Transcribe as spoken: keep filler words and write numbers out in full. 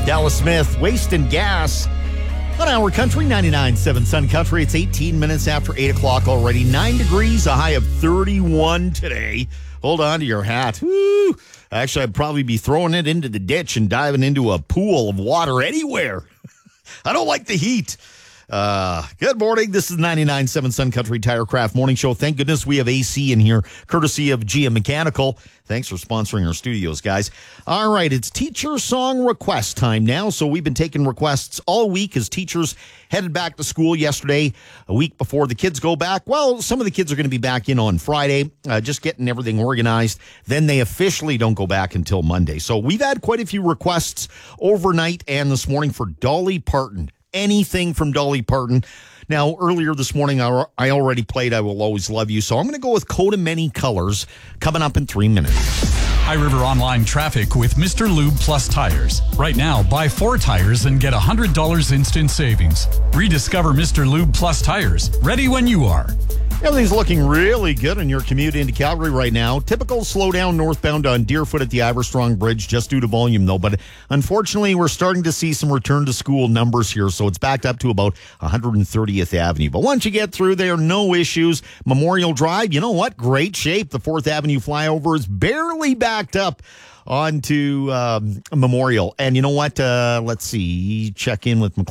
Dallas Smith, Wasting Gas. On Our Country, ninety-nine point seven Sun Country. It's eighteen minutes after eight o'clock already. nine degrees, a high of thirty-one today. Hold on to your hat. Woo! Actually, I'd probably be throwing it into the ditch and diving into a pool of water anywhere. I don't like the heat. Uh, good morning. This is ninety-nine point seven Sun Country Tirecraft Morning Show. Thank goodness we have A C in here, courtesy of G M Mechanical. Thanks for sponsoring our studios, guys. All right, it's teacher song request time now. So we've been taking requests all week as teachers headed back to school yesterday, a week before the kids go back. Well, some of the kids are going to be back in on Friday, uh, just getting everything organized. Then they officially don't go back until Monday. So we've had quite a few requests overnight and this morning for Dolly Parton. Anything from Dolly Parton. Now, earlier this morning, I I already played I Will Always Love You, so I'm going to go with Coat of Many Colors coming up in three minutes. High River Online traffic with Mister Lube Plus Tires. Right now, buy four tires and get one hundred dollars instant savings. Rediscover Mister Lube Plus Tires. Ready when you are. Everything's looking really good on your commute into Calgary right now. Typical slowdown northbound on Deerfoot at the Iverstrong Bridge, just due to volume, though. But unfortunately, we're starting to see some return-to-school numbers here, so it's backed up to about one hundred thirtieth Avenue. But once you get through there, no issues. Memorial Drive, you know what? Great shape. The fourth Avenue flyover is barely backed up onto um, Memorial. And you know what? Uh, let's see. Check in with